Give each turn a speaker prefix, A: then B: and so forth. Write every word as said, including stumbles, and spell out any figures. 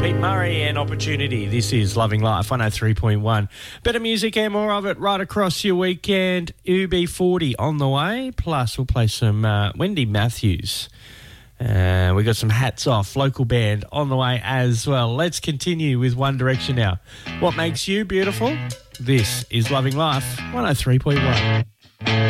A: Pete Murray and Opportunity. This is Loving Life, one oh three point one. Better music and more of it right across your weekend. U B forty on the way. Plus, we'll play some uh, Wendy Matthews. Uh, we got some Hats Off, local band, on the way as well. Let's continue with One Direction now. What makes you beautiful? This is Loving Life, one oh three point one.